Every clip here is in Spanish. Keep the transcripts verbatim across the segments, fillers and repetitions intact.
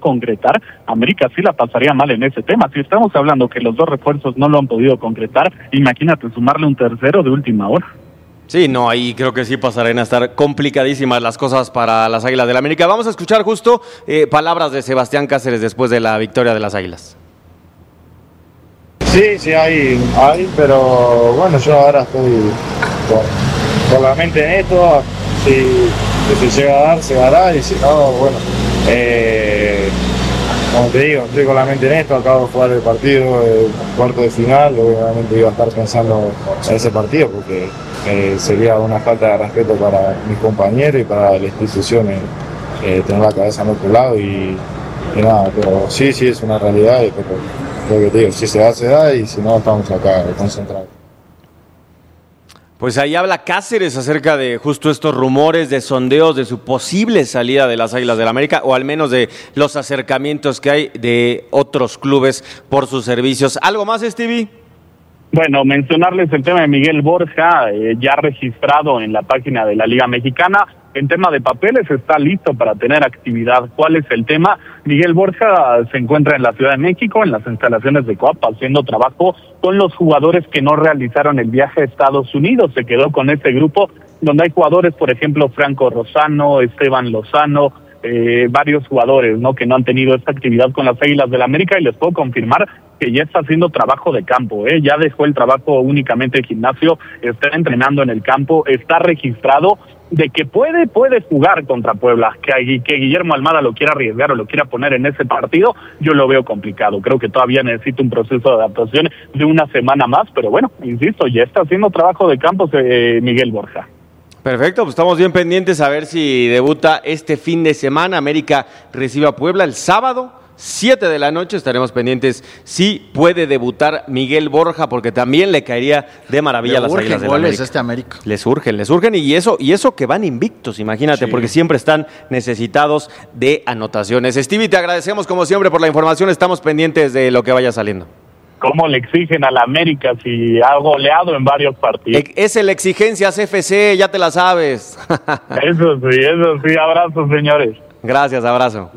concretar, América sí la pasaría mal en ese tema. Si estamos hablando que los dos refuerzos no lo han podido concretar, imagínate sumarle un tercero de última hora. Sí, no, ahí creo que sí pasarán a estar complicadísimas las cosas para las Águilas del la América. Vamos a escuchar justo eh, palabras de Sebastián Cáceres después de la victoria de las Águilas. Sí, sí, hay, hay, pero bueno, yo ahora estoy con, con la mente en esto. Si, si se llega a dar, se dará, y si no, bueno, eh, como te digo, estoy con la mente en esto. Acabo de jugar el partido, el cuarto de final, obviamente iba a estar pensando en ese partido porque eh, sería una falta de respeto para mis compañeros y para la institución eh, eh, tener la cabeza en otro lado y, y nada, pero sí, sí es una realidad, pero lo que te digo, si se da, se da, y si no, estamos acá concentrados. Pues ahí habla Cáceres acerca de justo estos rumores de sondeos de su posible salida de las Águilas del la América, o al menos de los acercamientos que hay de otros clubes por sus servicios. ¿Algo más, Stevie? Bueno, mencionarles el tema de Miguel Borja, eh, ya registrado en la página de la Liga Mexicana. En tema de papeles está listo para tener actividad. ¿Cuál es el tema? Miguel Borja se encuentra en la Ciudad de México, en las instalaciones de Coapa, haciendo trabajo con los jugadores que no realizaron el viaje a Estados Unidos. Se quedó con este grupo donde hay jugadores, por ejemplo, Franco Rosano, Esteban Lozano, eh, varios jugadores, ¿no?, que no han tenido esta actividad con las Águilas del la América, y les puedo confirmar que ya está haciendo trabajo de campo, ¿eh? Ya dejó el trabajo únicamente de gimnasio, está entrenando en el campo, está registrado. De que puede, puede jugar contra Puebla, que, que Guillermo Almada lo quiera arriesgar o lo quiera poner en ese partido, yo lo veo complicado. Creo que todavía necesita un proceso de adaptación de una semana más, pero bueno, insisto, ya está haciendo trabajo de campo eh, Miguel Borja. Perfecto, pues estamos bien pendientes a ver si debuta este fin de semana. América recibe a Puebla el sábado, siete de la noche, estaremos pendientes si puede debutar Miguel Borja, porque también le caería de maravilla a las Águilas del la América. Este América. Les surgen, les surgen, y eso, y eso que van invictos, imagínate, sí, porque siempre están necesitados de anotaciones. Stevie, te agradecemos como siempre por la información, estamos pendientes de lo que vaya saliendo. ¿Cómo le exigen a la América si ha goleado en varios partidos? Es el Exigencias F C, ya te la sabes. Eso sí, eso sí, abrazos, señores. Gracias, abrazo.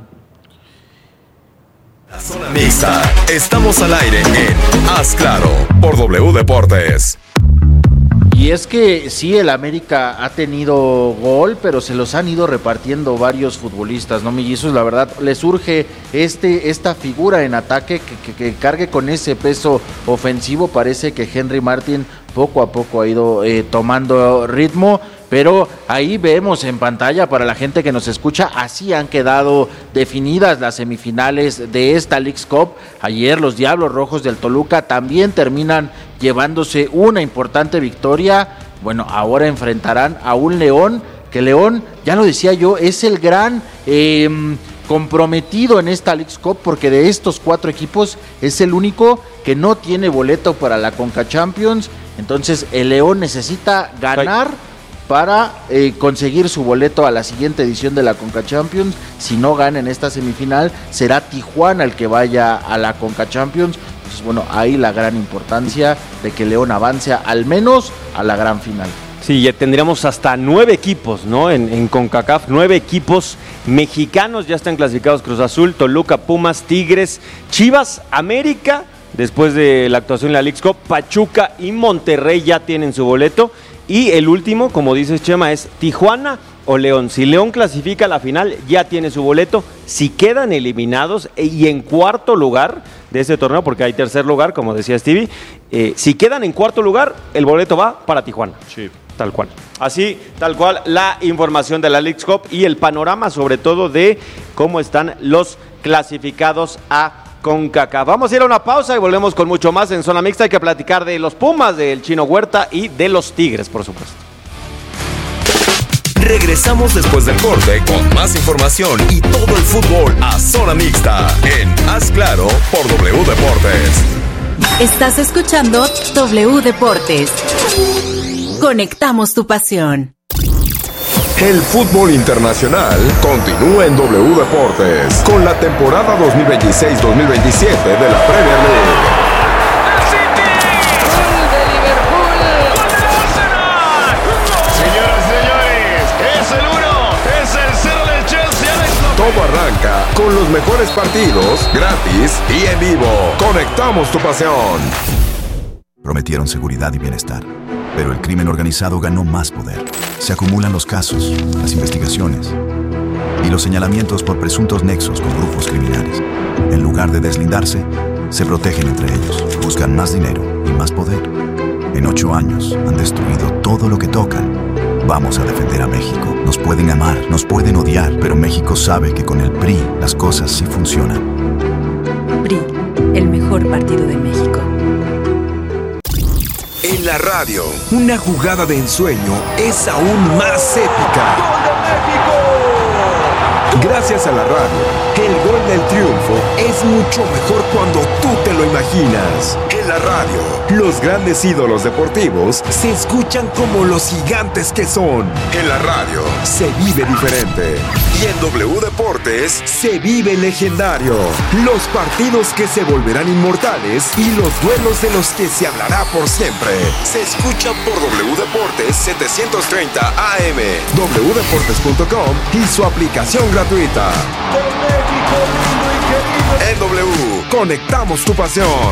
La zona mixta. Estamos al aire en Haz Claro por W Deportes. Y es que sí, el América ha tenido gol, pero se los han ido repartiendo varios futbolistas, ¿no, mellizos? La verdad, le surge este, esta figura en ataque que, que, que cargue con ese peso ofensivo. Parece que Henry Martin poco a poco ha ido eh, tomando ritmo, pero ahí vemos en pantalla, para la gente que nos escucha, así han quedado definidas las semifinales de esta Leagues Cup. Ayer los Diablos Rojos del Toluca también terminan llevándose una importante victoria. Bueno, ahora enfrentarán a un León, que León, ya lo decía yo, es el gran eh, comprometido en esta Leagues Cup, porque de estos cuatro equipos es el único que no tiene boleto para la Conca Champions. Entonces el León necesita ganar para eh, conseguir su boleto a la siguiente edición de la Conca Champions. Si no gana en esta semifinal, será Tijuana el que vaya a la Conca Champions. Entonces, bueno, ahí la gran importancia de que León avance al menos a la gran final. Sí, ya tendríamos hasta nueve equipos, ¿no? En, en CONCACAF, nueve equipos mexicanos ya están clasificados: Cruz Azul, Toluca, Pumas, Tigres, Chivas, América, después de la actuación en la Leagues Cup, Pachuca y Monterrey ya tienen su boleto. Y el último, como dices, Chema, es Tijuana o León. Si León clasifica a la final, ya tiene su boleto. Si quedan eliminados y en cuarto lugar de este torneo, porque hay tercer lugar, como decía Stevie, eh, si quedan en cuarto lugar, el boleto va para Tijuana. Sí. Tal cual. Así, tal cual, la información de la Leagues Cup y el panorama, sobre todo, de cómo están los clasificados a CONCACAF. Vamos a ir a una pausa y volvemos con mucho más en Zona Mixta. Hay que platicar de los Pumas, del Chino Huerta y de los Tigres, por supuesto. Regresamos después del corte con más información y todo el fútbol a Zona Mixta en Haz Claro por W Deportes. Estás escuchando W Deportes. Conectamos tu pasión. El fútbol internacional continúa en W Deportes con la temporada dos mil veintiséis dos mil veintisiete de la Premier League. ¡El City! ¡Gol de Liverpool! ¡Gol del Arsenal! Señoras y señores, es el uno, es el cero del Chelsea. Todo arranca con los mejores partidos, gratis y en vivo. Conectamos tu pasión. Prometieron seguridad y bienestar, pero el crimen organizado ganó más poder. Se acumulan los casos, las investigaciones y los señalamientos por presuntos nexos con grupos criminales. En lugar de deslindarse, se protegen entre ellos, buscan más dinero y más poder. En ocho años han destruido todo lo que tocan. Vamos a defender a México. Nos pueden amar, nos pueden odiar, pero México sabe que con el P R I las cosas sí funcionan. P R I, el mejor partido de México. En la radio, una jugada de ensueño es aún más épica. ¡Gol de México! Gracias a la radio, el gol del triunfo es mucho mejor cuando tú te lo imaginas. En la radio, los grandes ídolos deportivos se escuchan como los gigantes que son. En la radio, se vive diferente. Y en W Deportes, se vive legendario. Los partidos que se volverán inmortales y los duelos de los que se hablará por siempre. Se escucha por W Deportes setecientos treinta A M, w deportes punto com y su aplicación gratuita. En W, conectamos tu pasión.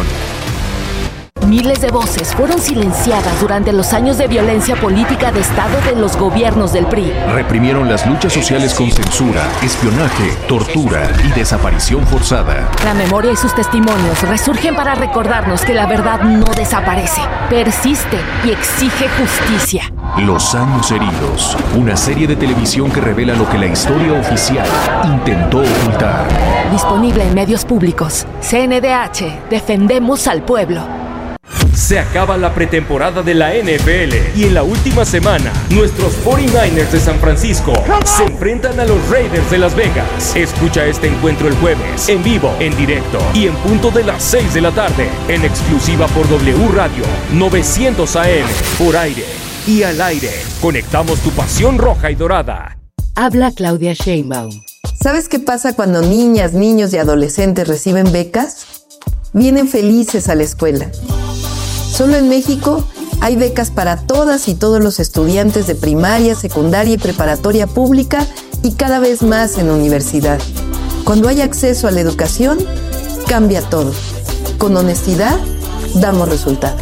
Miles de voces fueron silenciadas durante los años de violencia política de Estado de los gobiernos del P R I. Reprimieron las luchas sociales con censura, espionaje, tortura y desaparición forzada. La memoria y sus testimonios resurgen para recordarnos que la verdad no desaparece, persiste y exige justicia. Los años heridos, una serie de televisión que revela lo que la historia oficial intentó ocultar. Disponible en medios públicos. C N D H, defendemos al pueblo. Se acaba la pretemporada de la N F L y en la última semana, nuestros cuarenta y nueve ers de San Francisco se enfrentan a los Raiders de Las Vegas. Escucha este encuentro el jueves, en vivo, en directo y en punto de las seis de la tarde, en exclusiva por W Radio novecientos A M, por aire y al aire. Conectamos tu pasión roja y dorada. Habla Claudia Sheinbaum. ¿Sabes qué pasa cuando niñas, niños y adolescentes reciben becas? Vienen felices a la escuela. Solo en México hay becas para todas y todos los estudiantes de primaria, secundaria y preparatoria pública y cada vez más en universidad. Cuando hay acceso a la educación, cambia todo. Con honestidad, damos resultados.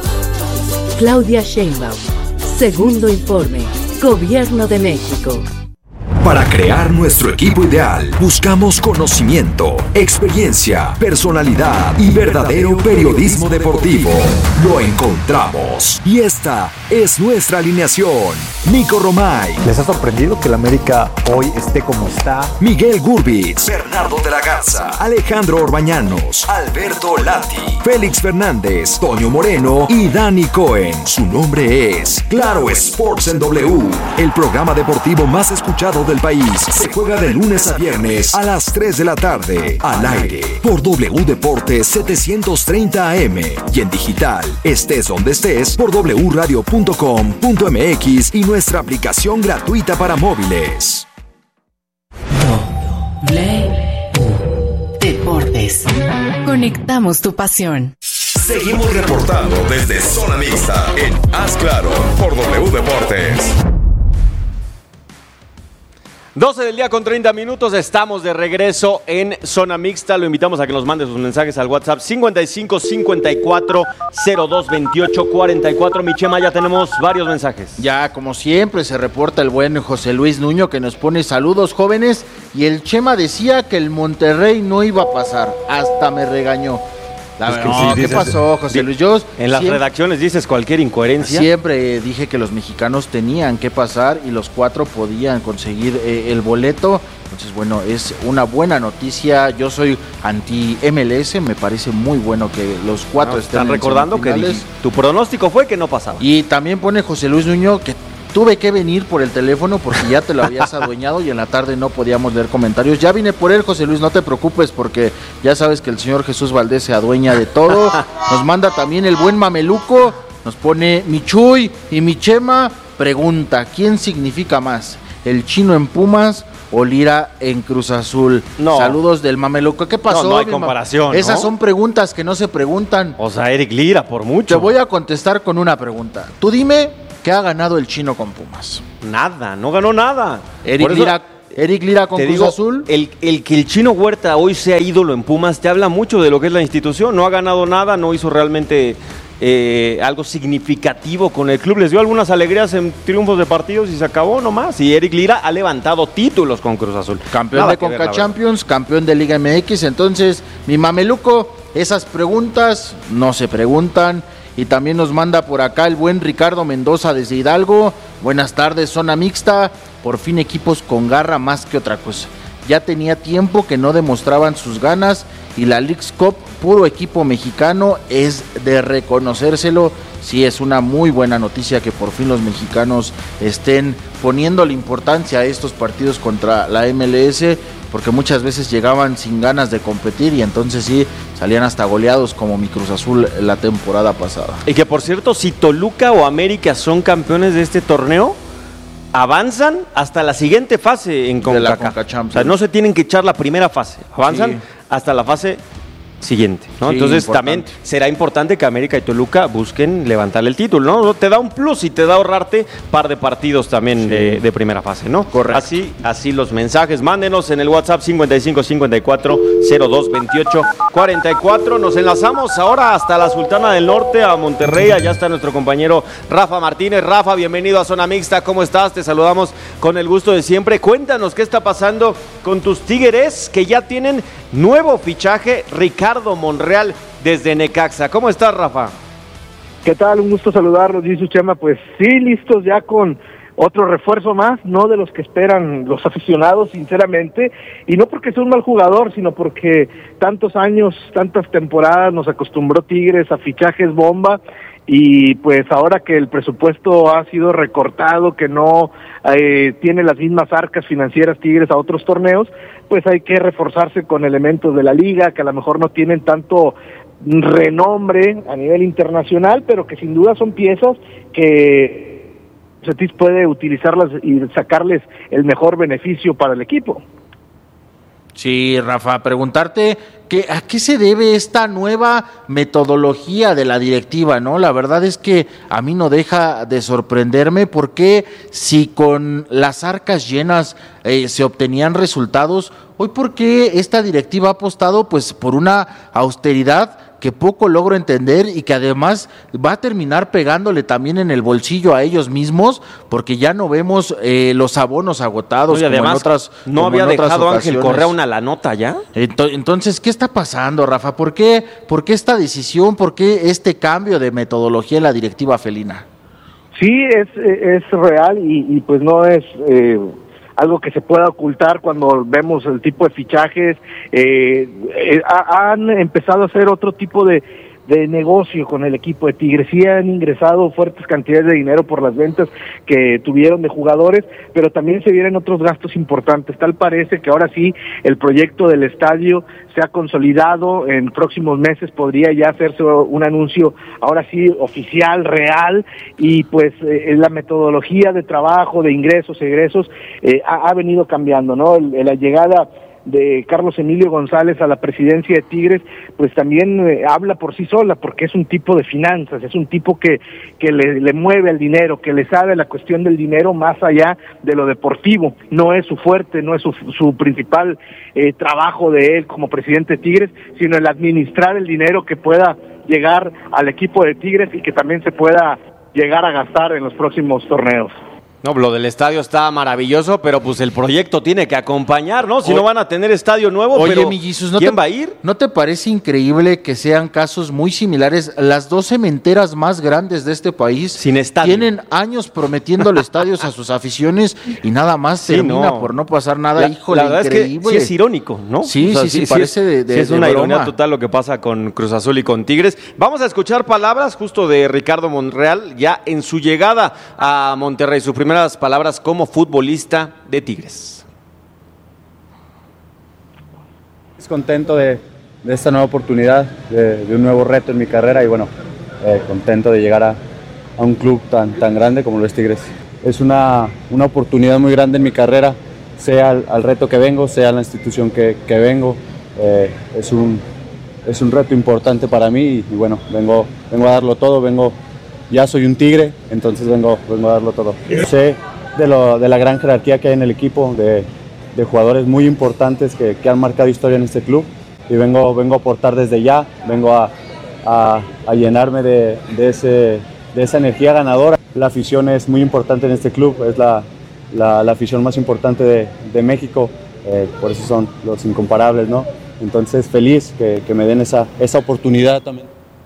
Claudia Sheinbaum. Segundo informe. Gobierno de México. Para crear nuestro equipo ideal, buscamos conocimiento, experiencia, personalidad y verdadero periodismo deportivo. Lo encontramos. Y esta es nuestra alineación. Nico Romay. ¿Les ha sorprendido que el América hoy esté como está? Miguel Gurbitz. Bernardo de la Garza. Alejandro Orbañanos. Alberto Lati. Félix Fernández. Toño Moreno y Dani Cohen. Su nombre es Claro Sports en W, el programa deportivo más escuchado del país. Se juega de lunes a viernes a las tres de la tarde, al aire, por W Deportes setecientos treinta A M y en digital, estés donde estés, por w radio punto com punto m x y nuestra aplicación gratuita para móviles. W Deportes. Conectamos tu pasión. Seguimos reportando desde Zona Mixta en Haz Claro por W Deportes. doce del día con treinta minutos, estamos de regreso en Zona Mixta. Lo invitamos a que nos mande sus mensajes al WhatsApp cincuenta y cinco cincuenta y cuatro cero dos veintiocho cuarenta y cuatro. Mi Chema, ya tenemos varios mensajes. Ya, como siempre, se reporta el buen José Luis Nuño que nos pone saludos jóvenes y el Chema decía que el Monterrey no iba a pasar, hasta me regañó. La verdad, no, ¿qué pasó, José Luis? Yo en las siempre, redacciones dices cualquier incoherencia. Siempre dije que los mexicanos tenían que pasar y los cuatro podían conseguir eh, el boleto. Entonces, bueno, es una buena noticia. Yo soy anti-M L S, me parece muy bueno que los cuatro no, estén están recordando que di, tu pronóstico fue que no pasaba. Y también pone José Luis Nuño que tuve que venir por el teléfono porque ya te lo habías adueñado y en la tarde no podíamos leer comentarios. Ya vine por él, José Luis, no te preocupes porque ya sabes que el señor Jesús Valdés se adueña de todo. Nos manda también el buen Mameluco, nos pone mi Chuy y mi Chema. Pregunta, ¿quién significa más? ¿El Chino en Pumas o Lira en Cruz Azul? No. Saludos del Mameluco. ¿Qué pasó? No, no hay comparación, Esas ¿no? son preguntas que no se preguntan. O sea, Eric Lira, por mucho. Te voy a contestar con una pregunta. Tú dime, ¿qué ha ganado el Chino con Pumas? Nada, no ganó nada. Eric por eso, Lira, Eric Lira con te Cruz digo, Azul. El, el que el Chino Huerta hoy sea ídolo en Pumas te habla mucho de lo que es la institución. No ha ganado nada, no hizo realmente eh, algo significativo con el club. Les dio algunas alegrías en triunfos de partidos y se acabó nomás. Y Eric Lira ha levantado títulos con Cruz Azul. Campeón Nada de Conca Champions, campeón de Liga M X. Entonces, mi mameluco, esas preguntas no se preguntan. Y también nos manda por acá el buen Ricardo Mendoza desde Hidalgo. Buenas tardes, zona mixta. Por fin equipos con garra más que otra cosa. Ya tenía tiempo que no demostraban sus ganas y la Leagues Cup, puro equipo mexicano, es de reconocérselo. Sí, es una muy buena noticia que por fin los mexicanos estén poniendo la importancia a estos partidos contra la M L S, porque muchas veces llegaban sin ganas de competir y entonces sí, salían hasta goleados como mi Cruz Azul la temporada pasada. Y que por cierto, si Toluca o América son campeones de este torneo, avanzan hasta la siguiente fase en CONCACAF. O sea, no se tienen que echar la primera fase, avanzan sí. hasta la fase siguiente, ¿no? Sí, entonces importante. También será importante que América y Toluca busquen levantarle el título, ¿no? Te da un plus y te da ahorrarte par de partidos también sí. de, de primera fase, ¿no? Correcto. Así, así los mensajes, mándenos en el WhatsApp cincuenta y cinco cincuenta y cuatro cero dos veintiocho cuarenta y cuatro. Nos enlazamos ahora hasta la Sultana del Norte, a Monterrey. Allá está nuestro compañero Rafa Martínez. Rafa, bienvenido a Zona Mixta, ¿cómo estás? Te saludamos con el gusto de siempre. Cuéntanos qué está pasando con tus Tigres, que ya tienen nuevo fichaje, Ricardo Monreal desde Necaxa. ¿Cómo estás, Rafa? ¿Qué tal? Un gusto saludarlos, Jesús Chema. Pues sí, listos ya con otro refuerzo más, no de los que esperan los aficionados, sinceramente, y no porque sea un mal jugador, sino porque tantos años, tantas temporadas nos acostumbró Tigres a fichajes bomba, y pues ahora que el presupuesto ha sido recortado, que no eh, tiene las mismas arcas financieras Tigres a otros torneos, pues hay que reforzarse con elementos de la liga que a lo mejor no tienen tanto renombre a nivel internacional, pero que sin duda son piezas que Cetis puede utilizarlas y sacarles el mejor beneficio para el equipo. Sí, Rafa, preguntarte que, a qué se debe esta nueva metodología de la directiva, ¿no? La verdad es que a mí no deja de sorprenderme, porque si con las arcas llenas eh, se obtenían resultados, hoy por qué esta directiva ha apostado pues por una austeridad que poco logro entender y que además va a terminar pegándole también en el bolsillo a ellos mismos, porque ya no vemos eh, los abonos agotados. Oye, como además, en otras no había dejado Ángel Correa una la nota ya. Entonces, ¿qué está pasando, Rafa? ¿Por qué, por qué esta decisión? ¿Por qué este cambio de metodología en la directiva felina? Sí, es, es real y, y pues no es eh, algo que se pueda ocultar cuando vemos el tipo de fichajes. Eh, eh, han empezado a hacer otro tipo de, de negocio con el equipo de Tigres. Sí han ingresado fuertes cantidades de dinero por las ventas que tuvieron de jugadores, pero también se vienen otros gastos importantes. Tal parece que ahora sí el proyecto del estadio se ha consolidado. En próximos meses podría ya hacerse un anuncio ahora sí oficial, real, y pues eh, la metodología de trabajo, de ingresos, egresos, eh, ha, ha venido cambiando, ¿no? El, la llegada de Carlos Emilio González a la presidencia de Tigres, pues también eh, habla por sí sola, porque es un tipo de finanzas, es un tipo que, que le, le mueve el dinero, que le sabe la cuestión del dinero más allá de lo deportivo. No es su fuerte, no es su, su principal eh, trabajo de él como presidente de Tigres, sino el administrar el dinero que pueda llegar al equipo de Tigres y que también se pueda llegar a gastar en los próximos torneos. No, lo del estadio está maravilloso, pero pues el proyecto tiene que acompañar, ¿no? Si o, no van a tener estadio nuevo, oye, pero mi Jesus, ¿no ¿quién te, va a ir? ¿No te parece increíble que sean casos muy similares? Las dos cementeras más grandes de este país sin estadio tienen años prometiéndole estadios a sus aficiones y nada más sí, termina no. por no pasar nada. La, Híjole, la verdad increíble. Es que sí es irónico, ¿no? Sí, o sea, sí, sí, sí, parece sí, de, de sí es de una broma. Ironía total lo que pasa con Cruz Azul y con Tigres. Vamos a escuchar palabras justo de Ricardo Monreal ya en su llegada a Monterrey, sus primeras palabras como futbolista de Tigres. Es contento de, de esta nueva oportunidad, de, de un nuevo reto en mi carrera y bueno, eh, contento de llegar a, a un club tan, tan grande como lo es Tigres. Es una, una oportunidad muy grande en mi carrera, sea al, al reto que vengo, sea la institución que, que vengo. Eh, es, un, es un reto importante para mí y, y bueno, vengo, vengo a darlo todo, vengo, ya soy un Tigre, entonces vengo, vengo a darlo todo. Sé de, lo, de la gran jerarquía que hay en el equipo, de, de jugadores muy importantes que, que han marcado historia en este club y vengo, vengo a aportar desde ya, vengo a, a, a llenarme de, de, ese, de esa energía ganadora. La afición es muy importante en este club, es la, la, la afición más importante de, de México, eh, por eso son los incomparables, ¿no? Entonces feliz que, que me den esa, esa oportunidad también.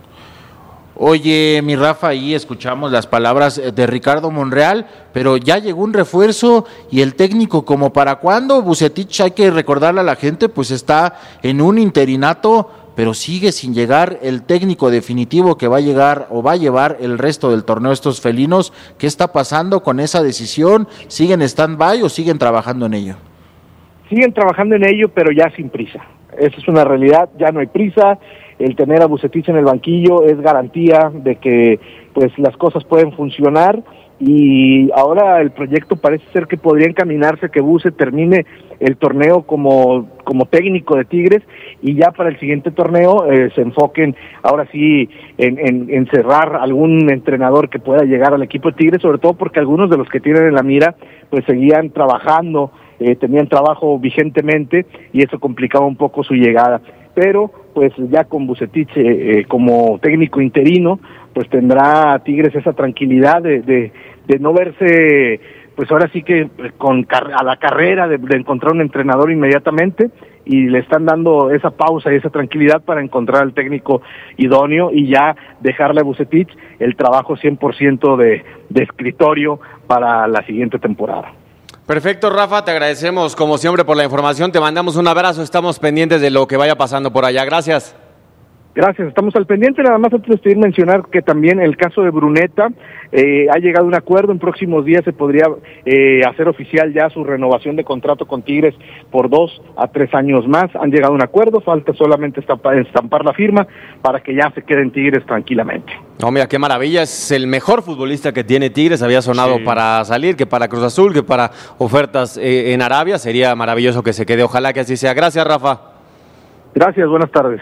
Oye, mi Rafa, ahí escuchamos las palabras de Ricardo Monreal, pero ya llegó un refuerzo y el técnico, ¿como para cuándo? Vucetich, hay que recordarle a la gente, pues está en un interinato, pero sigue sin llegar el técnico definitivo que va a llegar o va a llevar el resto del torneo estos felinos. ¿Qué está pasando con esa decisión? ¿Siguen en stand-by o siguen trabajando en ello? Siguen trabajando en ello, pero ya sin prisa. Esa es una realidad, ya no hay prisa. El tener a Vucetich en el banquillo es garantía de que pues las cosas pueden funcionar, y ahora el proyecto parece ser que podría encaminarse que Buce termine el torneo como, como técnico de Tigres, y ya para el siguiente torneo eh, se enfoquen ahora sí en, en, en cerrar algún entrenador que pueda llegar al equipo de Tigres, sobre todo porque algunos de los que tienen en la mira pues seguían trabajando, eh, tenían trabajo vigentemente, y eso complicaba un poco su llegada. Pero pues ya con Vucetich eh, eh, como técnico interino, pues tendrá Tigres esa tranquilidad de, de, de no verse, pues ahora sí que con a la carrera de, de encontrar un entrenador inmediatamente, y le están dando esa pausa y esa tranquilidad para encontrar al técnico idóneo y ya dejarle a Vucetich el trabajo cien por ciento de, de escritorio para la siguiente temporada. Perfecto, Rafa, te agradecemos como siempre por la información, te mandamos un abrazo, estamos pendientes de lo que vaya pasando por allá, gracias. Gracias, estamos al pendiente. Nada más antes de despedir, mencionar que también el caso de Bruneta eh, ha llegado a un acuerdo. En próximos días se podría eh, hacer oficial ya su renovación de contrato con Tigres por dos a tres años más. Han llegado a un acuerdo, falta solamente estampar, estampar la firma para que ya se queden Tigres tranquilamente. No, mira, qué maravilla, es el mejor futbolista que tiene Tigres, había sonado sí. para salir, que para Cruz Azul, que para ofertas eh, en Arabia, sería maravilloso que se quede, ojalá que así sea. Gracias, Rafa. Gracias, buenas tardes.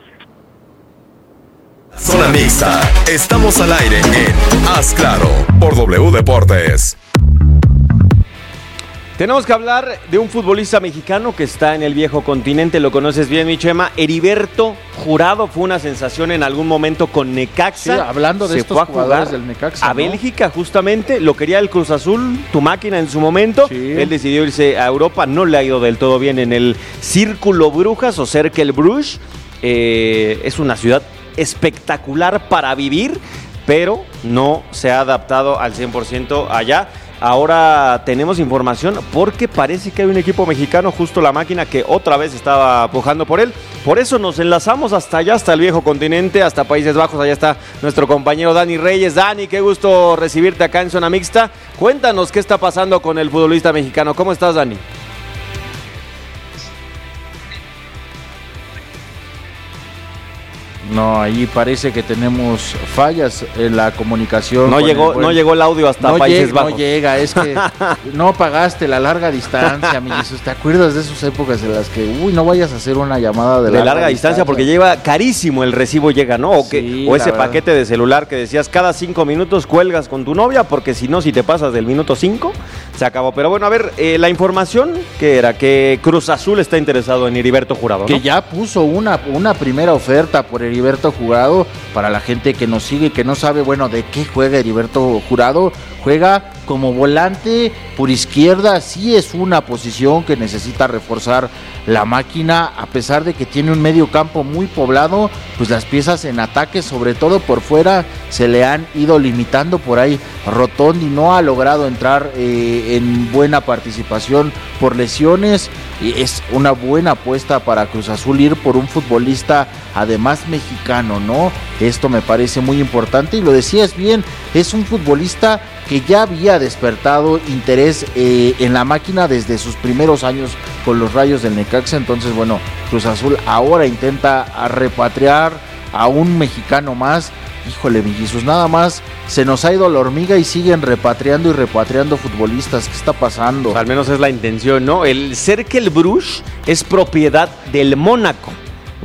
Zona Mixta, estamos al aire en Haz Claro por W Deportes. Tenemos que hablar de un futbolista mexicano que está en el viejo continente, lo conoces bien, mi Chema. Heriberto Jurado fue una sensación en algún momento con Necaxa. Sí, hablando de se estos fue a jugadores jugar del Necaxa, a ¿no? Bélgica, justamente, lo quería el Cruz Azul, tu máquina en su momento. Sí. Él decidió irse a Europa, no le ha ido del todo bien en el Círculo Brujas o Cercle Bruges. Eh, es una ciudad espectacular para vivir, pero no se ha adaptado al cien por ciento allá. Ahora tenemos información porque parece que hay un equipo mexicano, justo la máquina, que otra vez estaba pujando por él. Por eso nos enlazamos hasta allá, hasta el viejo continente, hasta Países Bajos. Allá está nuestro compañero Dani Reyes. Dani, qué gusto recibirte acá en Zona Mixta. Cuéntanos qué está pasando con el futbolista mexicano. ¿Cómo estás, Dani? No, ahí parece que tenemos fallas en la comunicación. No llegó, buen... no llegó el audio hasta no Países llega, Bajos. No llega, es que no pagaste la larga distancia, mi Jesús. ¿Te acuerdas de esas épocas en las que, uy, no vayas a hacer una llamada de, de larga, larga distancia, distancia? Porque lleva carísimo el recibo, llega, ¿no? O, sí, que, o ese verdad. paquete de celular que decías, cada cinco minutos cuelgas con tu novia, porque si no, si te pasas del minuto cinco, se acabó. Pero bueno, a ver, eh, la información que era que Cruz Azul está interesado en Heriberto Jurado, ¿no? Que ya puso una, una primera oferta por Heriberto Jurado. Para la gente que nos sigue y que no sabe, bueno, de qué juega Heriberto Jurado, juega como volante por izquierda. Sí es una posición que necesita reforzar la máquina, a pesar de que tiene un medio campo muy poblado, pues las piezas en ataque, sobre todo por fuera, se le han ido limitando. Por ahí Rotondi no ha logrado entrar eh, en buena participación por lesiones, y es una buena apuesta para Cruz Azul ir por un futbolista además mexicano, ¿no? Esto me parece muy importante, y lo decías bien, es un futbolista que ya había despertado interés eh, en la máquina desde sus primeros años con los Rayos del Necaxa. Entonces, bueno, Cruz Azul ahora intenta repatriar a un mexicano más. Híjole, Villisus, nada más se nos ha ido la hormiga y siguen repatriando y repatriando futbolistas. ¿Qué está pasando? Al menos es la intención, ¿no? El Cercle Bruges es propiedad del Mónaco.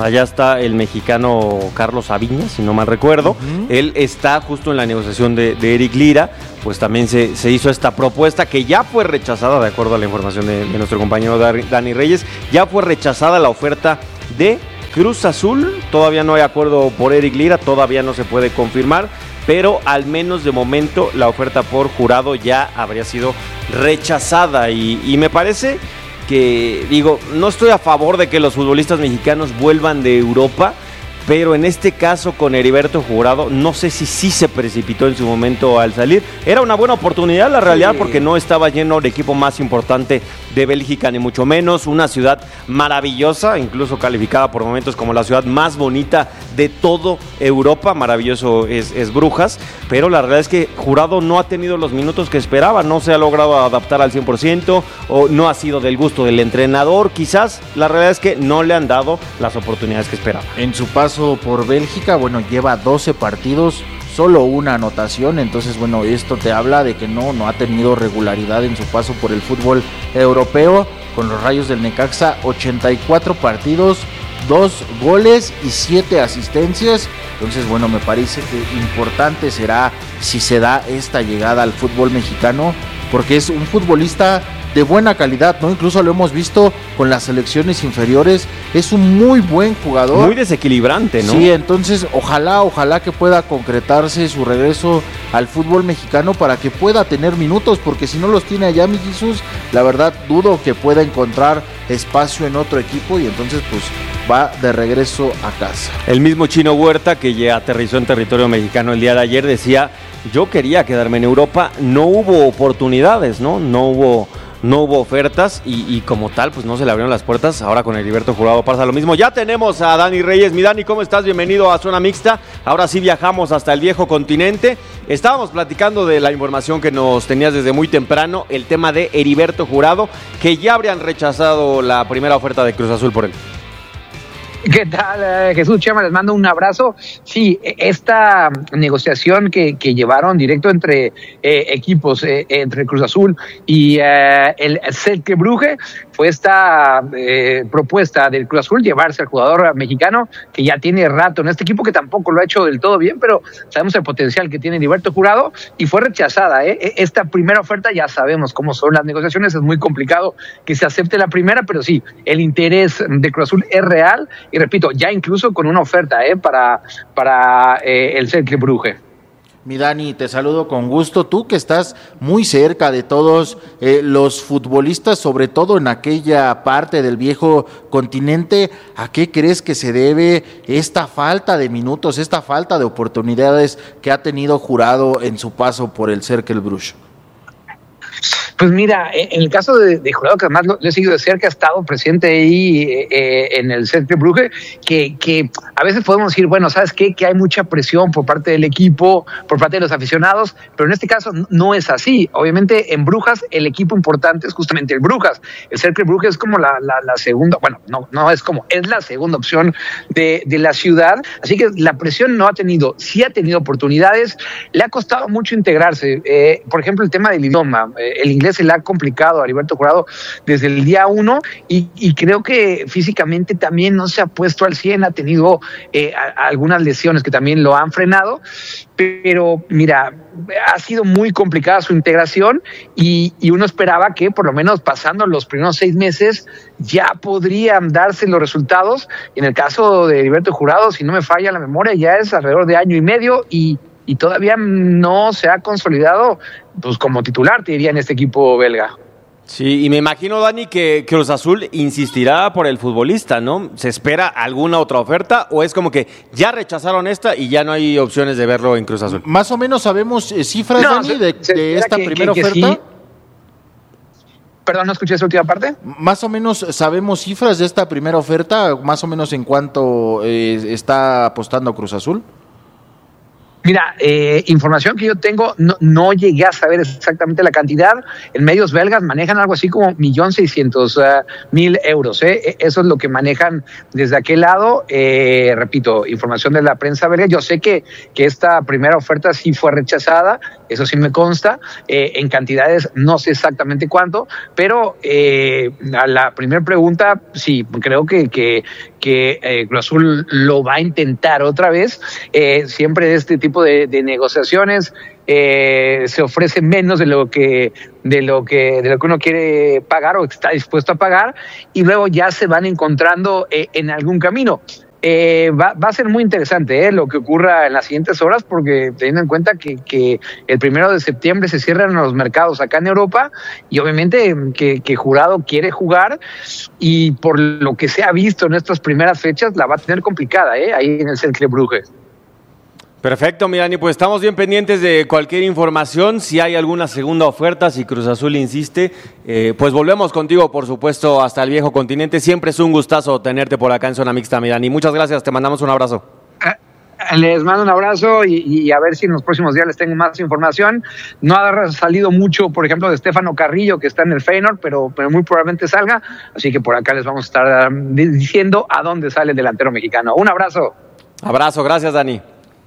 Allá está el mexicano Carlos Aviña, si no mal recuerdo. Uh-huh. Él está justo en la negociación de, de Eric Lira. Pues también se, se hizo esta propuesta que ya fue rechazada, de acuerdo a la información de, de nuestro compañero Dani Reyes. Ya fue rechazada la oferta de Cruz Azul. Todavía no hay acuerdo por Eric Lira, todavía no se puede confirmar, pero al menos de momento la oferta por Jurado ya habría sido rechazada. Y, y me parece que, digo, no estoy a favor de que los futbolistas mexicanos vuelvan de Europa, pero en este caso con Heriberto Jurado, no sé si sí se precipitó en su momento al salir. Era una buena oportunidad, la realidad, sí, porque no estaba lleno el equipo más importante de Bélgica, ni mucho menos. Una ciudad maravillosa, incluso calificada por momentos como la ciudad más bonita de todo Europa. Maravilloso es, es Brujas, pero la realidad es que Jurado no ha tenido los minutos que esperaba, no se ha logrado adaptar al cien por ciento, o no ha sido del gusto del entrenador, quizás. La realidad es que no le han dado las oportunidades que esperaba. En su paso por Bélgica, bueno, lleva doce partidos, solo una anotación, entonces bueno, esto te habla de que no, no ha tenido regularidad en su paso por el fútbol europeo. Con los Rayos del Necaxa, ochenta y cuatro partidos, dos goles y siete asistencias. Entonces bueno, me parece que importante será si se da esta llegada al fútbol mexicano, porque es un futbolista de buena calidad, ¿no? Incluso lo hemos visto con las selecciones inferiores, es un muy buen jugador. Muy desequilibrante, ¿no? Sí, entonces ojalá, ojalá que pueda concretarse su regreso al fútbol mexicano para que pueda tener minutos, porque si no los tiene allá, mi Jesús, la verdad dudo que pueda encontrar espacio en otro equipo y entonces pues va de regreso a casa. El mismo Chino Huerta, que ya aterrizó en territorio mexicano el día de ayer, decía: yo quería quedarme en Europa, no hubo oportunidades, ¿no? No hubo... No hubo ofertas y, y como tal, pues no se le abrieron las puertas. Ahora con Heriberto Jurado pasa lo mismo. Ya tenemos a Dani Reyes. Mi Dani, ¿cómo estás? Bienvenido a Zona Mixta. Ahora sí viajamos hasta el viejo continente. Estábamos platicando de la información que nos tenías desde muy temprano, el tema de Heriberto Jurado, que ya habrían rechazado la primera oferta de Cruz Azul por él. ¿Qué tal, eh, Jesús Chema? Les mando un abrazo. Sí, esta negociación que, que llevaron directo entre eh, equipos, eh, entre Cruz Azul y eh, el Cercle Brugge, fue esta eh, propuesta del Cruz Azul llevarse al jugador mexicano que ya tiene rato en este equipo, que tampoco lo ha hecho del todo bien, pero sabemos el potencial que tiene Heriberto Jurado, y fue rechazada. ¿eh? Esta primera oferta, ya sabemos cómo son las negociaciones, es muy complicado que se acepte la primera, pero sí, el interés de Cruz Azul es real. Y repito, ya incluso con una oferta eh, para, para eh, el Cercle Brugge. Mi Dani, te saludo con gusto. Tú que estás muy cerca de todos eh, los futbolistas, sobre todo en aquella parte del viejo continente, ¿a qué crees que se debe esta falta de minutos, esta falta de oportunidades que ha tenido Jurado en su paso por el Cercle Brugge? Pues mira, en el caso de, de Jurado, que además lo, lo he seguido de cerca, ha estado presente ahí eh, en el Cercle Brugge, que, que a veces podemos decir, bueno, ¿sabes qué? Que hay mucha presión por parte del equipo, por parte de los aficionados, pero en este caso no es así. Obviamente en Brujas el equipo importante es justamente el Brujas. El Cercle Brugge es como la, la, la segunda, bueno, no, no es como, es la segunda opción de, de la ciudad, así que la presión no ha tenido, sí ha tenido oportunidades, le ha costado mucho integrarse. Eh, por ejemplo, el tema del idioma, eh, el inglés se le ha complicado a Heriberto Jurado desde el día uno y, y creo que físicamente también no se ha puesto al cien, ha tenido eh, a, a algunas lesiones que también lo han frenado, pero mira, ha sido muy complicada su integración y, y uno esperaba que por lo menos pasando los primeros seis meses ya podrían darse los resultados. En el caso de Heriberto Jurado, si no me falla la memoria, ya es alrededor de año y medio y y todavía no se ha consolidado pues como titular, te diría, en este equipo belga. Sí, y me imagino, Dani, que Cruz Azul insistirá por el futbolista, ¿no? ¿Se espera alguna otra oferta o es como que ya rechazaron esta y ya no hay opciones de verlo en Cruz Azul? Más o menos sabemos eh, cifras, no, Dani, de, se, de esta que, primera que, que oferta. Sí. Perdón, no escuché esa última parte. Más o menos sabemos cifras de esta primera oferta, más o menos en cuánto eh, está apostando Cruz Azul. Mira, eh, información que yo tengo, no, no llegué a saber exactamente la cantidad. En medios belgas manejan algo así como un millón seiscientos mil euros. ¿eh? Eso es lo que manejan desde aquel lado. Eh, repito, información de la prensa belga. Yo sé que, que esta primera oferta sí fue rechazada. eso sí me consta, eh, en cantidades no sé exactamente cuánto, pero eh, a la primera pregunta, sí, creo que, que, que eh, Cruz Azul lo va a intentar otra vez. Eh, siempre este tipo de, de negociaciones eh, se ofrece menos de lo que de lo que de lo que uno quiere pagar o está dispuesto a pagar, y luego ya se van encontrando eh, en algún camino. Eh, va, va a ser muy interesante eh, lo que ocurra en las siguientes horas, porque teniendo en cuenta que, que el primero de septiembre se cierran los mercados acá en Europa, y obviamente que, que Jurado quiere jugar, y por lo que se ha visto en estas primeras fechas la va a tener complicada eh, ahí en el Cercle Brugge. Perfecto, mi Dani, pues estamos bien pendientes de cualquier información. Si hay alguna segunda oferta, si Cruz Azul insiste, eh, pues volvemos contigo, por supuesto, hasta el viejo continente. Siempre es un gustazo tenerte por acá en Zona Mixta, mi Dani. Muchas gracias, te mandamos un abrazo. Les mando un abrazo y, y a ver si en los próximos días les tengo más información. No ha salido mucho, por ejemplo, de Estefano Carrillo, que está en el Feyenoord, pero, pero muy probablemente salga. Así que por acá les vamos a estar diciendo a dónde sale el delantero mexicano. Un abrazo. Abrazo, gracias, Dani.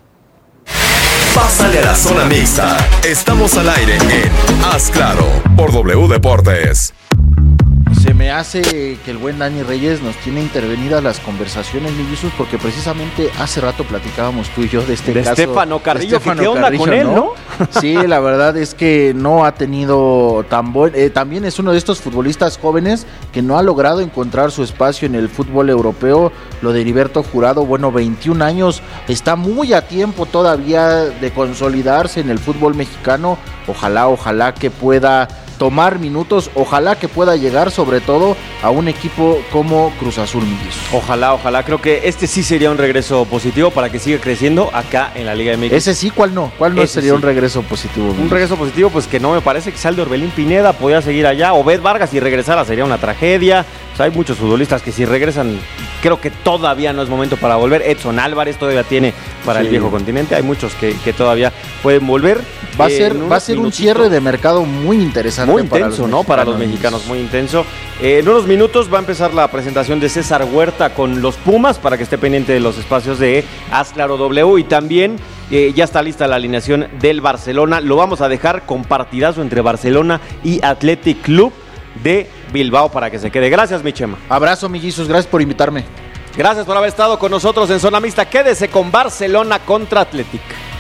Pásale a la Zona Mixta. Estamos al aire en Haz Claro por W Deportes. Se me hace que el buen Dani Reyes nos tiene intervenidas las conversaciones, Millizos, porque precisamente hace rato platicábamos tú y yo de este de caso. Estefano Carrillo, Estefano ¿qué onda Carrillo, con él, no? Sí, la verdad es que no ha tenido tan buen... Eh, también es uno de estos futbolistas jóvenes que no ha logrado encontrar su espacio en el fútbol europeo. Lo de Heriberto Jurado, bueno, veintiún años, está muy a tiempo todavía de consolidarse en el fútbol mexicano. Ojalá, ojalá que pueda tomar minutos, ojalá que pueda llegar sobre todo a un equipo como Cruz Azul, Millos. Ojalá, ojalá, creo que este sí sería un regreso positivo para que siga creciendo acá en la Liga M X. Ese sí, ¿cuál no? ¿Cuál no Ese sería sí. un regreso positivo, Millos? Un regreso positivo, pues que no me parece que sea el de Orbelín Pineda, podía seguir allá, Obed Vargas si regresara sería una tragedia. O sea, hay muchos futbolistas que si regresan, creo que todavía no es momento para volver. Edson Álvarez todavía tiene para sí. el viejo continente, hay muchos que, que todavía pueden volver. Va a ser, eh, va a ser un cierre de mercado muy interesante. Muy intenso, para ¿no? Para los mexicanos, muy intenso. Eh, en unos minutos va a empezar la presentación de César Huerta con los Pumas, para que esté pendiente de los espacios de Haz Claro W, y también eh, ya está lista la alineación del Barcelona. Lo vamos a dejar con partidazo entre Barcelona y Athletic Club de Bilbao para que se quede. Gracias, mi Chema. Abrazo, Millizos, gracias por invitarme. Gracias por haber estado con nosotros en Zona Mixta. Quédese con Barcelona contra Athletic.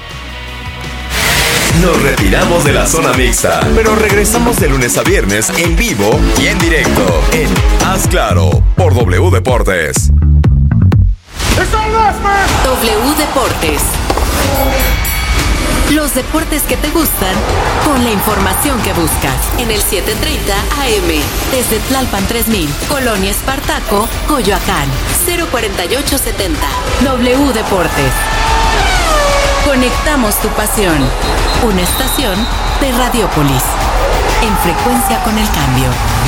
Nos retiramos de la Zona Mixta, pero regresamos de lunes a viernes en vivo y en directo en Haz Claro por W Deportes. W Deportes. Los deportes que te gustan con la información que buscas en el siete treinta A M desde Tlalpan tres mil, Colonia Espartaco, Coyoacán, cero cuarenta y ocho setenta. W Deportes. Conectamos tu pasión. Una estación de Radiópolis. En frecuencia con el cambio.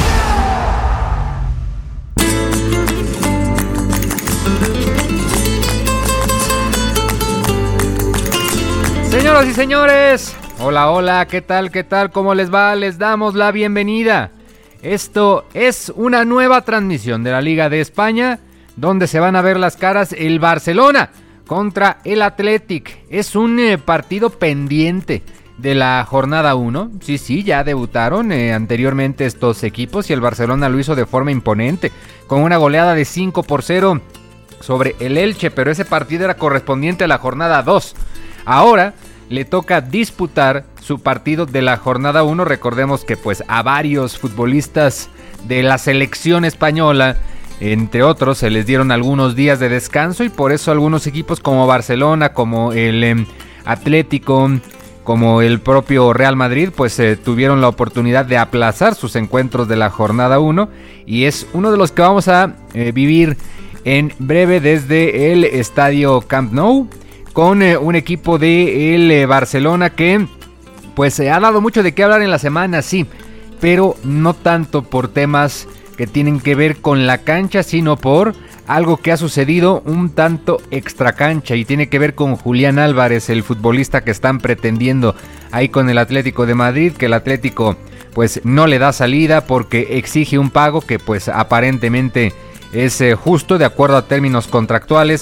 Señoras y señores, hola, hola, ¿qué tal, qué tal? ¿Cómo les va? Les damos la bienvenida. Esto es una nueva transmisión de la Liga de España, donde se van a ver las caras el Barcelona contra el Athletic. Es un eh, partido pendiente de la jornada uno. Sí, sí, ya debutaron eh, anteriormente estos equipos y el Barcelona lo hizo de forma imponente, con una goleada de cinco por cero sobre el Elche, pero ese partido era correspondiente a la jornada dos. Ahora le toca disputar su partido de la jornada uno. Recordemos que pues a varios futbolistas de la selección española, entre otros, se les dieron algunos días de descanso, y por eso algunos equipos como Barcelona, como el eh, Atlético, como el propio Real Madrid, pues eh, tuvieron la oportunidad de aplazar sus encuentros de la jornada uno, y es uno de los que vamos a eh, vivir en breve desde el estadio Camp Nou, con eh, un equipo de el eh, Barcelona que pues se eh, ha dado mucho de qué hablar en la semana, sí, pero no tanto por temas que tienen que ver con la cancha, sino por algo que ha sucedido un tanto extracancha, y tiene que ver con Julián Álvarez, el futbolista que están pretendiendo ahí con el Atlético de Madrid, que el Atlético pues no le da salida porque exige un pago que pues aparentemente es eh, justo de acuerdo a términos contractuales.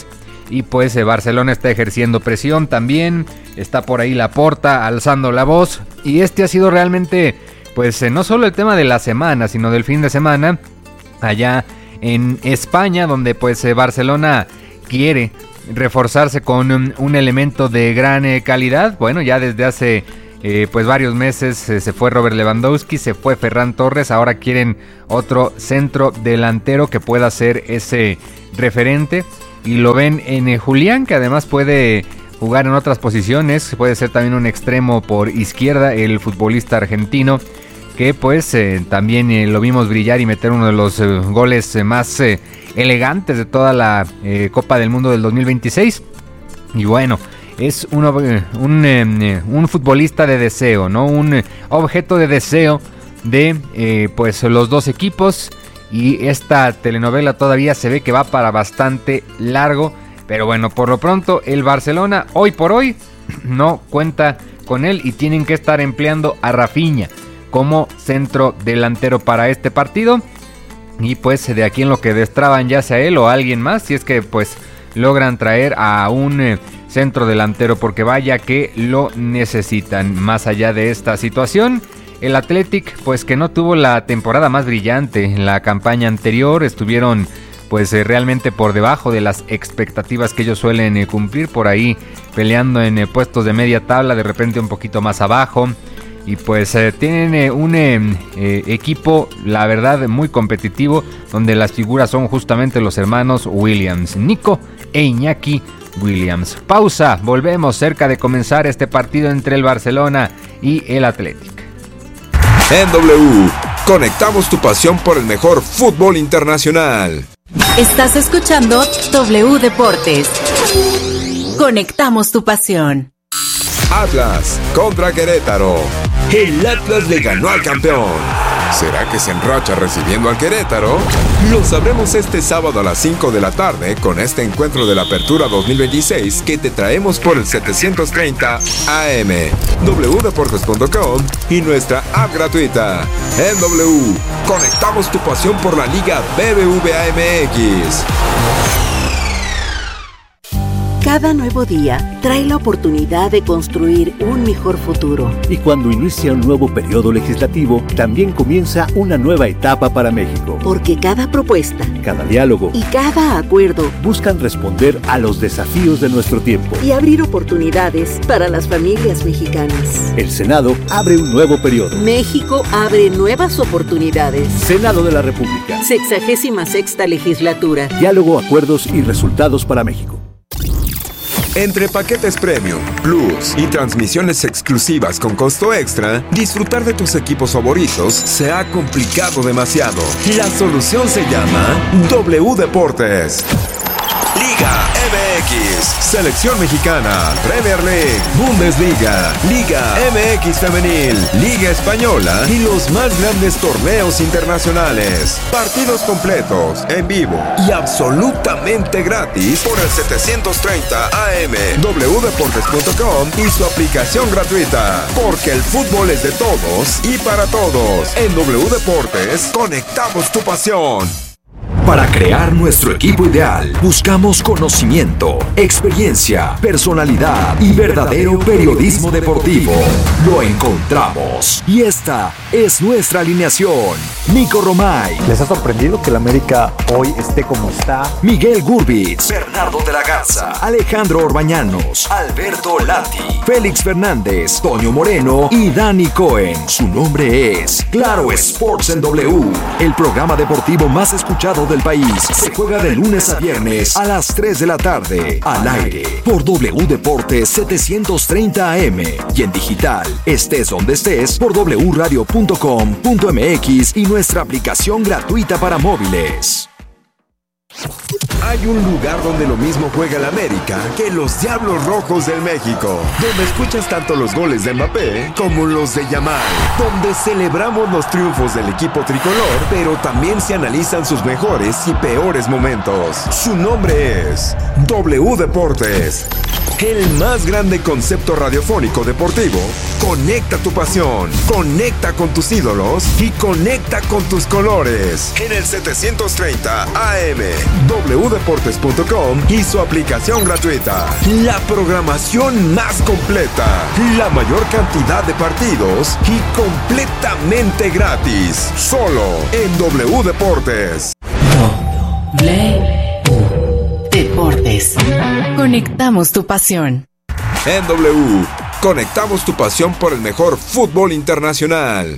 Y pues eh, Barcelona está ejerciendo presión también, está por ahí Laporta alzando la voz. Y este ha sido realmente, pues eh, no solo el tema de la semana, sino del fin de semana, allá en España, donde pues eh, Barcelona quiere reforzarse con un, un elemento de gran eh, calidad. Bueno, ya desde hace eh, pues varios meses eh, se fue Robert Lewandowski, se fue Ferran Torres, ahora quieren otro centro delantero que pueda ser ese referente. Y lo ven en eh, Julián, que además puede jugar en otras posiciones, puede ser también un extremo por izquierda, el futbolista argentino, que pues eh, también eh, lo vimos brillar y meter uno de los eh, goles eh, más eh, elegantes de toda la eh, Copa del Mundo del dos mil veintiséis. Y bueno, es uno, eh, un, eh, un futbolista de deseo, ¿no? Un eh, objeto de deseo de eh, pues los dos equipos. Y esta telenovela todavía se ve que va para bastante largo. Pero bueno, por lo pronto el Barcelona hoy por hoy no cuenta con él y tienen que estar empleando a Rafinha como centro delantero para este partido. Y pues de aquí en lo que destraban ya sea él o alguien más, si es que pues logran traer a un eh, centro delantero, porque vaya que lo necesitan. Más allá de esta situación, el Athletic pues que no tuvo la temporada más brillante en la campaña anterior, estuvieron pues eh, realmente por debajo de las expectativas que ellos suelen eh, cumplir, por ahí peleando en eh, puestos de media tabla, de repente un poquito más abajo. Y pues eh, tienen eh, un eh, eh, equipo, la verdad, muy competitivo, donde las figuras son justamente los hermanos Williams, Nico e Iñaki Williams. Pausa, volvemos cerca de comenzar este partido entre el Barcelona y el Athletic. En W, conectamos tu pasión por el mejor fútbol internacional. Estás escuchando W Deportes. Conectamos tu pasión. Atlas contra Querétaro. El Atlas le ganó al campeón. ¿Será que se enracha recibiendo al Querétaro? Lo sabremos este sábado a las cinco de la tarde con este encuentro de la Apertura dos mil veintiséis que te traemos por el setecientos treinta A M, w deportes punto com y nuestra app gratuita. En W, conectamos tu pasión por la Liga B B V A M X. Cada nuevo día trae la oportunidad de construir un mejor futuro. Y cuando inicia un nuevo periodo legislativo, también comienza una nueva etapa para México. Porque cada propuesta, cada diálogo y cada acuerdo buscan responder a los desafíos de nuestro tiempo y abrir oportunidades para las familias mexicanas. El Senado abre un nuevo periodo. México abre nuevas oportunidades. Senado de la República. Sexagésima sexta legislatura. Diálogo, acuerdos y resultados para México. Entre paquetes Premium, Plus y transmisiones exclusivas con costo extra, disfrutar de tus equipos favoritos se ha complicado demasiado. La solución se llama W Deportes. Liga M X, Selección Mexicana, Premier League, Bundesliga, Liga M X Femenil, Liga Española y los más grandes torneos internacionales. Partidos completos, en vivo y absolutamente gratis por el setecientos treinta A M, w deportes punto com y su aplicación gratuita. Porque el fútbol es de todos y para todos. En W Deportes, conectamos tu pasión. Para crear nuestro equipo ideal, buscamos conocimiento, experiencia, personalidad y verdadero periodismo deportivo. Lo encontramos. Y esta es nuestra alineación. Nico Romay. ¿Les ha sorprendido que el América hoy esté como está? Miguel Gurbitz. Bernardo de la Garza. Alejandro Orbañanos. Alberto Lati. Félix Fernández. Toño Moreno y Dani Cohen. Su nombre es Claro Sports en W. El programa deportivo más escuchado del país. Se juega de lunes a viernes a las tres de la tarde. Al aire por W Deportes setecientos treinta A M y en digital, estés donde estés, por w radio punto com punto m x y nuestra aplicación gratuita para móviles. Hay un lugar donde lo mismo juega el América que los Diablos Rojos del México, donde escuchas tanto los goles de Mbappé como los de Yamal, donde celebramos los triunfos del equipo tricolor, pero también se analizan sus mejores y peores momentos. Su nombre es W Deportes. el más grande concepto radiofónico deportivo. Conecta tu pasión, conecta con tus ídolos y conecta con tus colores. En el setecientos treinta A M, w deportes punto com y su aplicación gratuita. La programación más completa, la mayor cantidad de partidos y completamente gratis. Solo en W Deportes. W Deportes. Conectamos tu pasión. En W, conectamos tu pasión por el mejor fútbol internacional.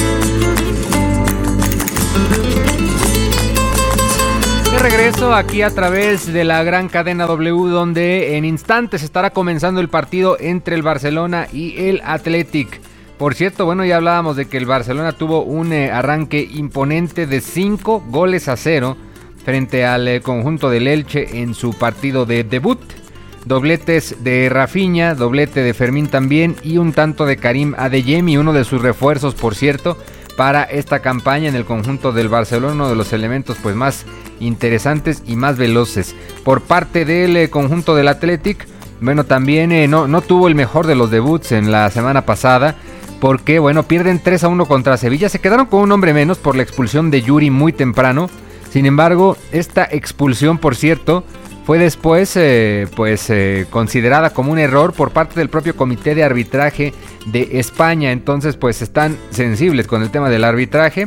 De regreso aquí a través de la gran cadena W, donde en instantes estará comenzando el partido entre el Barcelona y el Athletic. Por cierto, bueno, ya hablábamos de que el Barcelona tuvo un eh, arranque imponente de cinco goles a cero frente al eh, conjunto del Elche en su partido de debut. Dobletes de Rafinha, doblete de Fermín también y un tanto de Karim Adeyemi, uno de sus refuerzos, por cierto, para esta campaña en el conjunto del Barcelona, uno de los elementos pues más interesantes y más veloces. Por parte del eh, conjunto del Athletic, bueno, también eh, no, no tuvo el mejor de los debuts en la semana pasada, porque bueno, pierden tres a uno contra Sevilla, se quedaron con un hombre menos por la expulsión de Yuri muy temprano. Sin embargo, esta expulsión, por cierto, fue después eh, pues eh, considerada como un error por parte del propio Comité de Arbitraje de España. Entonces pues están sensibles con el tema del arbitraje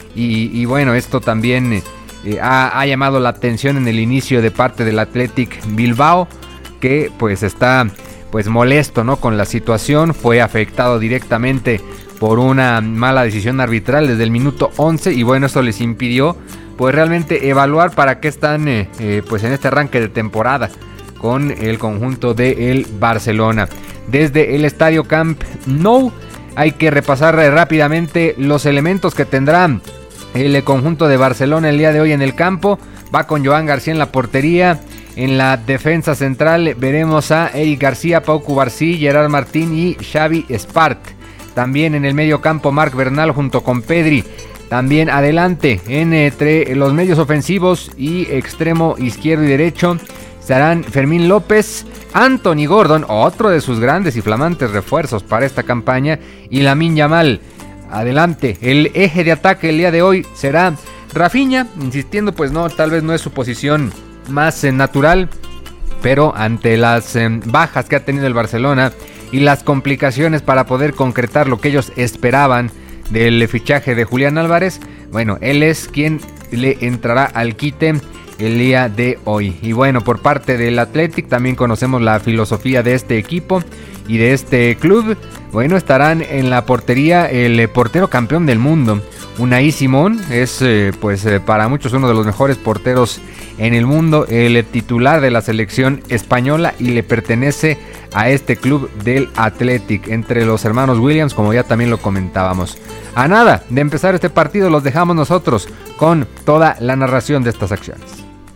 y, y bueno, esto también eh, ha, ha llamado la atención en el inicio de parte del Athletic Bilbao, que pues está pues molesto, ¿no?, con la situación. Fue afectado directamente por una mala decisión arbitral desde el minuto once y bueno, esto les impidió pues realmente evaluar para qué están eh, eh, pues en este arranque de temporada con el conjunto del Barcelona. Desde el Estadio Camp Nou hay que repasar eh, rápidamente los elementos que tendrá el eh, conjunto de Barcelona el día de hoy en el campo. Va con Joan García en la portería. En la defensa central veremos a Eric García, Pau Cubarsí, Gerard Martín y Xavi Espart. También en el medio campo Marc Bernal junto con Pedri. También adelante entre los medios ofensivos y extremo izquierdo y derecho estarán Fermín López, Anthony Gordon, otro de sus grandes y flamantes refuerzos para esta campaña, y Lamine Yamal. Adelante, el eje de ataque el día de hoy será Rafinha, insistiendo pues no, tal vez no es su posición más eh, natural, pero ante las eh, bajas que ha tenido el Barcelona y las complicaciones para poder concretar lo que ellos esperaban del fichaje de Julián Álvarez, bueno, él es quien le entrará al quite el día de hoy. Y bueno, por parte del Athletic también conocemos la filosofía de este equipo y de este club. Bueno, estarán en la portería el portero campeón del mundo, Unai Simón, es eh, pues eh, para muchos uno de los mejores porteros en el mundo, el titular de la selección española y le pertenece a este club del Athletic, entre los hermanos Williams, como ya también lo comentábamos. A nada de empezar este partido los dejamos nosotros con toda la narración de estas acciones.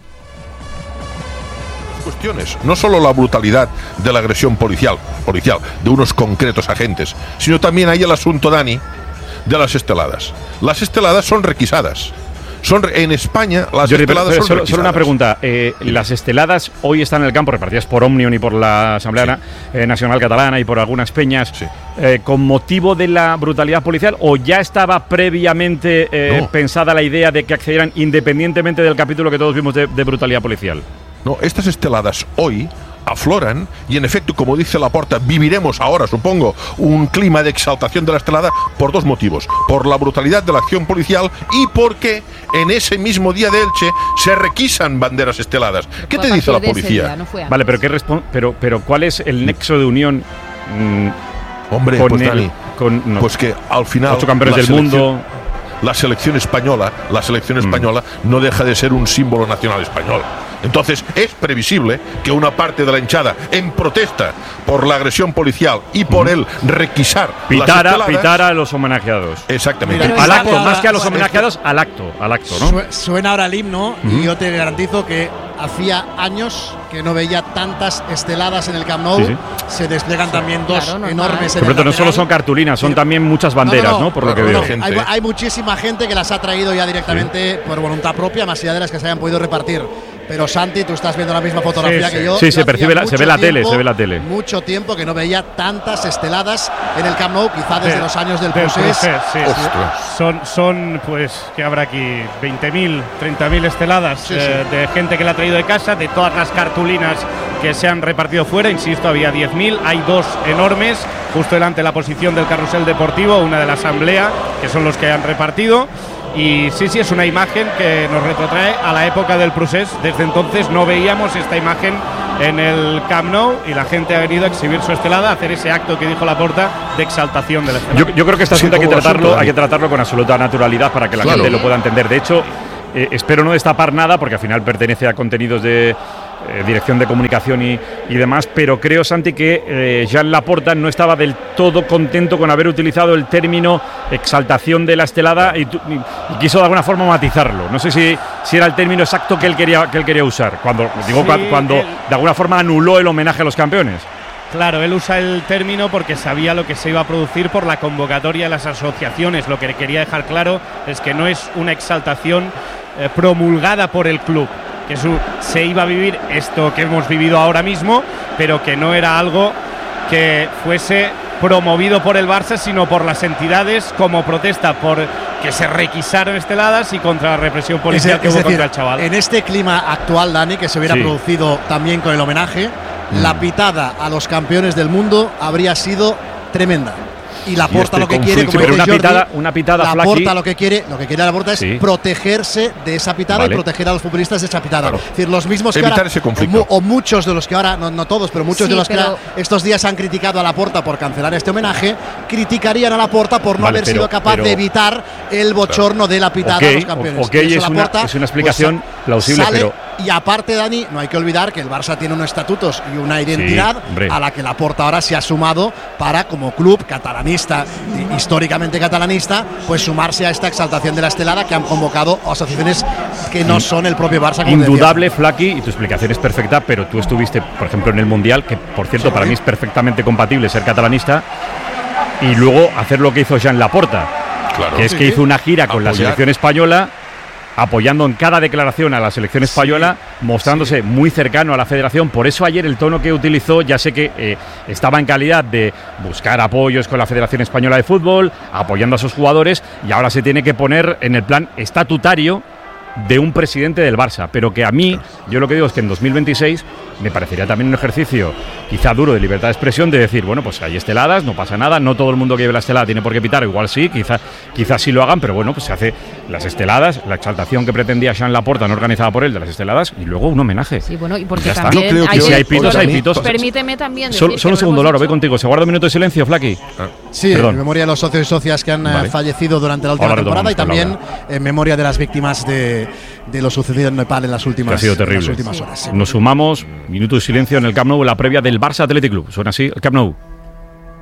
Cuestiones, no solo la brutalidad de la agresión policial, policial de unos concretos agentes, sino también hay el asunto, Dani, de las esteladas. Las esteladas son requisadas. Son en España las Jordi, esteladas pero, pero son solo, requisadas. solo una pregunta. Eh, las esteladas hoy están en el campo repartidas por Òmnium y por la Asamblea sí. eh, Nacional Catalana y por algunas peñas, sí. eh, con motivo de la brutalidad policial, o ya estaba previamente eh, no. pensada la idea de que accedieran independientemente del capítulo que todos vimos de, de brutalidad policial. No, estas esteladas hoy afloran y en efecto, como dice Laporta, viviremos ahora, supongo, un clima de exaltación de la estelada por dos motivos: por la brutalidad de la acción policial y porque en ese mismo día de Elche se requisan banderas esteladas. ¿Qué te dice la policía? No vale, pero qué respon- pero pero ¿cuál es el nexo de unión? Mmm, Hombre, con pues el, Dani, con, no, pues que al final ocho campeones del mundo. La selección española, la selección española mm. no deja de ser un símbolo nacional español. Entonces es previsible que una parte de la hinchada, en protesta por la agresión policial y por mm. el requisar pitara, las pitara a los homenajeados. Exactamente. Al acto, ahora, más que a los homenajeados, al acto, al acto, ¿no? Suena ahora el himno mm. y yo te garantizo que hacía años que no veía tantas esteladas en el Camp Nou. Sí, sí. Se despliegan también dos claro, no, enormes no, en el Pero no solo son cartulinas, son también muchas banderas, ¿no? no, no, no por lo que veo. Hay, hay muchísima gente que las ha traído ya directamente sí. por voluntad propia, más allá de las que se hayan podido repartir. pero Santi, tú estás viendo la misma fotografía sí, que yo. Sí, se percibe, la, se ve la tiempo, tele, se ve la tele. Mucho tiempo que no veía tantas esteladas en el Camp Nou, quizá desde de, los años del Procés. Procés. Sí, sí. Son, son, pues, que habrá aquí veinte mil, treinta mil esteladas Sí, eh, sí. de gente que la ha traído de casa, de todas las cartulinas que se han repartido fuera. Insisto, había diez mil, hay dos enormes, justo delante de la posición del carrusel deportivo, una de la asamblea, que son los que han repartido. Y sí, sí, es una imagen que nos retrotrae a la época del Procés. Desde entonces no veíamos esta imagen en el Camp Nou y la gente ha venido a exhibir su estelada, a hacer ese acto que dijo Laporta de exaltación de la estelada. Yo, yo creo que este asunto, sí, hay, que tratarlo, hay que tratarlo con absoluta naturalidad para que la claro. gente lo pueda entender. De hecho, eh, espero no destapar nada porque al final pertenece a contenidos de eh, dirección de comunicación y, y demás, pero creo, Santi, que eh, Joan Laporta no estaba del todo contento con haber utilizado el término exaltación de la estelada y, y, y quiso de alguna forma matizarlo. No sé si, si era el término exacto que él quería, que él quería usar, cuando, digo, Sí, cuando él, de alguna forma anuló el homenaje a los campeones. Claro, él usa el término porque sabía lo que se iba a producir por la convocatoria de las asociaciones. Lo que quería dejar claro es que no es una exaltación eh, promulgada por el club, que su, se iba a vivir esto que hemos vivido ahora mismo, pero que no era algo que fuese promovido por el Barça, sino por las entidades como protesta por que se requisaron esteladas y contra la represión policial es, que es hubo decir, contra el chaval. En este clima actual, Dani, que se hubiera Sí. producido también con el homenaje, Mm. la pitada a los campeones del mundo habría sido tremenda. Y Laporta este lo que quiere, como pero dice una Jordi, pitada, una pitada Laporta Flaky, lo que quiere, lo que quiere Laporta es Sí. protegerse de esa pitada Vale. y proteger a los futbolistas de esa pitada. Claro. Es decir, los mismos que Evitar ahora, ese o, conflicto. mu- o muchos de los que ahora, no, no todos, pero muchos Sí, de los pero- que ahora estos días han criticado a Laporta por cancelar este homenaje, criticarían a Laporta por no Vale, haber pero- sido capaz pero- de evitar el bochorno de la pitada Ok, a los campeones. ok, Y eso es una- Laporta, es una explicación pues, plausible, sale, pero- y aparte, Dani, no hay que olvidar que el Barça tiene unos estatutos y una identidad hombre. a la que Laporta ahora se ha sumado para, como club catalanista, y históricamente catalanista, pues sumarse a esta exaltación de la estelada que han convocado asociaciones que no son el propio Barça. como Indudable, Flaky, y tu explicación es perfecta, pero tú estuviste, por ejemplo, en el Mundial, que por cierto, Sí. para mí es perfectamente compatible ser catalanista, y luego hacer lo que hizo Joan Laporta, Claro. que es que Sí. hizo una gira con la Apoyar. selección española, apoyando en cada declaración a la selección española, mostrándose muy cercano a la federación. Por eso ayer el tono que utilizó, ya sé que eh, estaba en calidad de buscar apoyos con la Federación Española de Fútbol, apoyando a sus jugadores, y ahora se tiene que poner en el plan estatutario de un presidente del Barça, pero que a mí, yo lo que digo es que en dos mil veintiséis me parecería también un ejercicio quizá duro de libertad de expresión, de decir, bueno, pues hay esteladas, no pasa nada, no todo el mundo que lleve la estelada tiene por qué pitar, igual sí, quizá, quizá sí lo hagan, pero bueno, pues se hace las esteladas, la exaltación que pretendía Joan Laporta, no organizada por él, de las esteladas, y luego un homenaje. Sí, bueno, y porque Ya está. también Yo creo que hay, si hay pitos, hay pitos. Permíteme también decir Solo, que solo un lo segundo, hemos Laura, voy dicho. contigo. ¿Se guarda un minuto de silencio, Flaky? Sí, Perdón. en memoria de los socios y socias que han eh, Vale. fallecido durante la última Ahora temporada y retomamos con también en memoria de las víctimas de, de lo sucedido en Nepal en las Que últimas, ha sido en las terrible. últimas horas. sí. Nos sumamos, minuto de silencio en el Camp Nou, la previa del Barça Athletic Club. Suena así, el Camp Nou.